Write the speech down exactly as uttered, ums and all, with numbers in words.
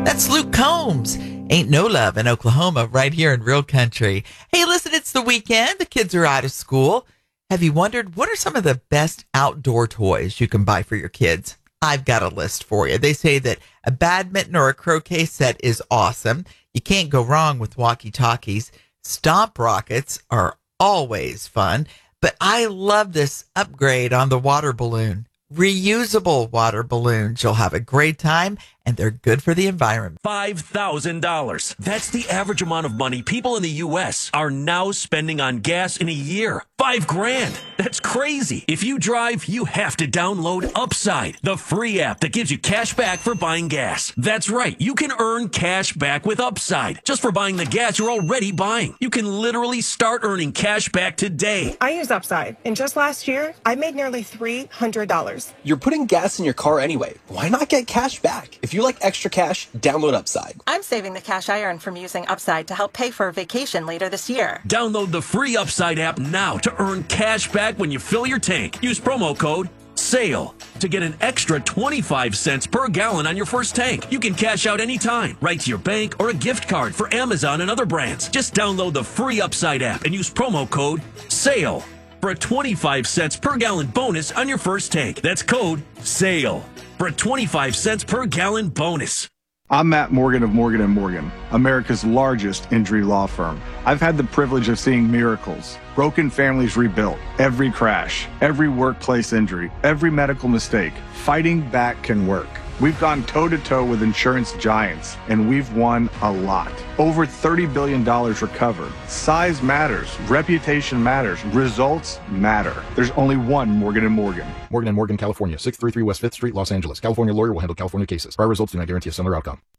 That's Luke Combs. Ain't No Love in Oklahoma, right here in Real Country. Hey, listen, it's the weekend. The kids are out of school. Have you wondered what are some of the best outdoor toys you can buy for your kids? I've got a list for you. They say that a badminton or a croquet set is awesome. You can't go wrong with walkie-talkies. Stomp rockets are always fun. But I love this upgrade on the water balloon. Reusable water balloons. You'll have a great time, and they're good for the environment. five thousand dollars. That's the average amount of money people in the U S are now spending on gas in a year. Five grand. That's crazy. If you drive, you have to download Upside, the free app that gives you cash back for buying gas. That's right. You can earn cash back with Upside just for buying the gas you're already buying. You can literally start earning cash back today. I use Upside, and just last year, I made nearly three hundred dollars. You're putting gas in your car anyway. Why not get cash back? If you like extra cash, download Upside. I'm saving the cash I earn from using Upside to help pay for a vacation later this year. Download the free Upside app now to earn cash back when you fill your tank. Use promo code SALE to get an extra twenty-five cents per gallon on your first tank. You can cash out anytime, right to your bank or a gift card for Amazon and other brands. Just download the free Upside app and use promo code SALE for a twenty-five cents per gallon bonus on your first tank. That's code SALE for a twenty-five cents per gallon bonus. I'm Matt Morgan of Morgan and Morgan, America's largest injury law firm. I've had the privilege of seeing miracles, broken families rebuilt, every crash, every workplace injury, every medical mistake. Fighting back can work. We've gone toe-to-toe with insurance giants, and we've won a lot. Over thirty billion dollars recovered. Size matters. Reputation matters. Results matter. There's only one Morgan and Morgan. Morgan and Morgan, California, six thirty-three West fifth Street, Los Angeles. California lawyer will handle California cases. Prior results do not guarantee a similar outcome.